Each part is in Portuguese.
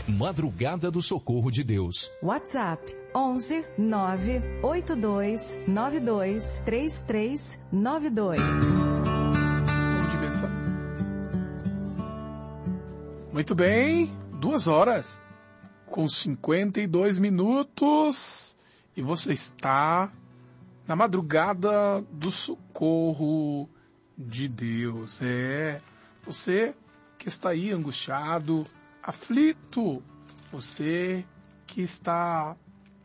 Madrugada do Socorro de Deus. WhatsApp 11 982 92 3392. Vamos de mensagem. Muito bem, 2 horas com 52 minutos e você está na madrugada do socorro de Deus. Você que está aí angustiado, aflito, você que está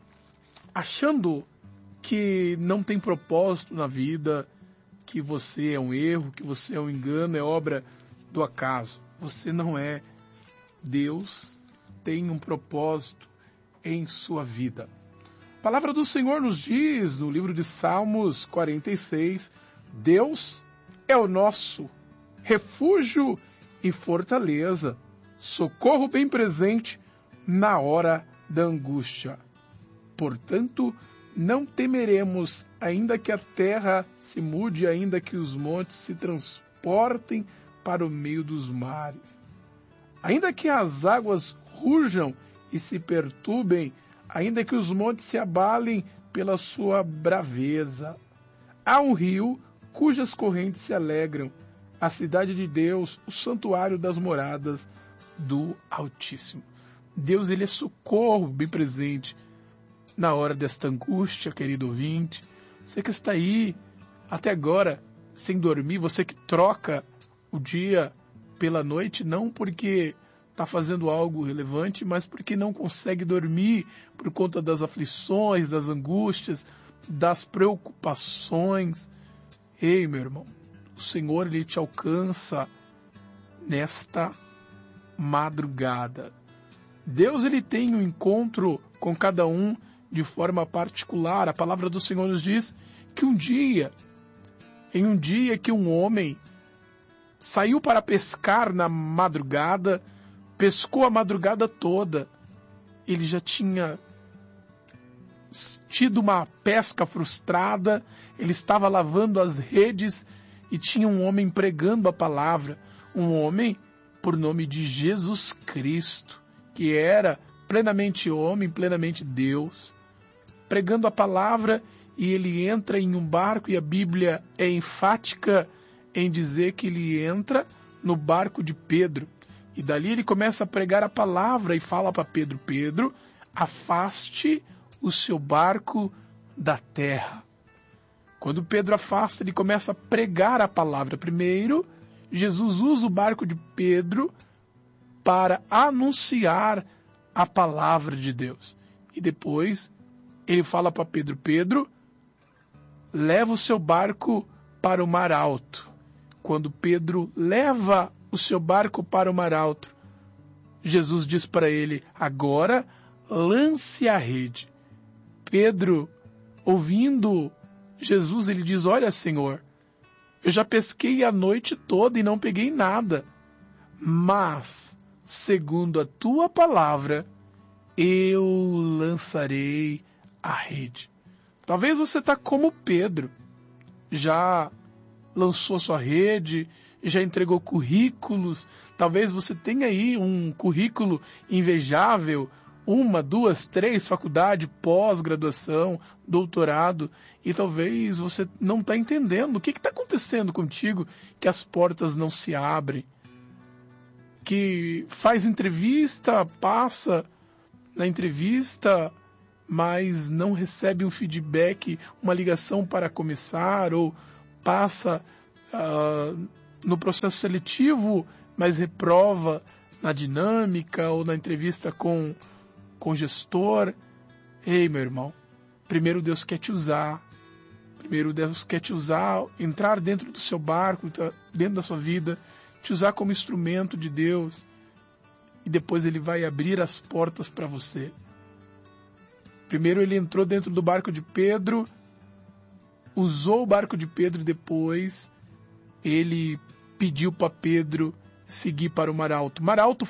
achando que não tem propósito na vida, que você é um erro, que você é um engano, é obra do acaso. Você não é. Deus tem um propósito em sua vida. A palavra do Senhor nos diz, no livro de Salmos 46, Deus é o nosso refúgio e fortaleza, socorro bem presente na hora da angústia. Portanto, não temeremos, ainda que a terra se mude, ainda que os montes se transportem para o meio dos mares. Ainda que as águas rujam e se perturbem, ainda que os montes se abalem pela sua braveza. Há um rio cujas correntes se alegram, a cidade de Deus, o santuário das moradas do Altíssimo. Deus, ele é socorro bem presente na hora desta angústia, querido ouvinte. Você que está aí até agora sem dormir, você que troca o dia pela noite, não porque está fazendo algo relevante, mas porque não consegue dormir por conta das aflições, das angústias, das preocupações. Ei, meu irmão, o Senhor, ele te alcança nesta madrugada. Deus, ele tem um encontro com cada um de forma particular. A palavra do Senhor nos diz que em um dia que um homem saiu para pescar na madrugada, pescou a madrugada toda, ele já tinha tido uma pesca frustrada, ele estava lavando as redes e tinha um homem pregando a palavra, um homem por nome de Jesus Cristo, que era plenamente homem, plenamente Deus, pregando a palavra, e ele entra em um barco, e a Bíblia é enfática em dizer que ele entra no barco de Pedro, e dali ele começa a pregar a palavra e fala para Pedro: Pedro, afaste o seu barco da terra. Quando Pedro afasta, ele começa a pregar a palavra. Primeiro, Jesus usa o barco de Pedro para anunciar a palavra de Deus. E depois, ele fala para Pedro: Pedro, leva o seu barco para o mar alto. Quando Pedro leva o seu barco para o mar alto, Jesus diz para ele: agora lance a rede. Pedro, ouvindo Jesus, ele diz: olha, Senhor, eu já pesquei a noite toda e não peguei nada, mas, segundo a tua palavra, eu lançarei a rede. Talvez você está como Pedro, já lançou sua rede, já entregou currículos, talvez você tenha aí um currículo invejável, 1, 2, 3 faculdade, pós-graduação, doutorado, e talvez você não está entendendo o que está acontecendo contigo, que as portas não se abrem, que faz entrevista, passa na entrevista, mas não recebe um feedback, uma ligação para começar, ou passa no processo seletivo, mas reprova na dinâmica ou na entrevista com o gestor. Ei, meu irmão, primeiro Deus quer te usar, entrar dentro do seu barco, dentro da sua vida, te usar como instrumento de Deus, e depois ele vai abrir as portas para você. Primeiro ele entrou dentro do barco de Pedro, usou o barco de Pedro, e depois ele pediu para Pedro seguir para o mar alto. Mar alto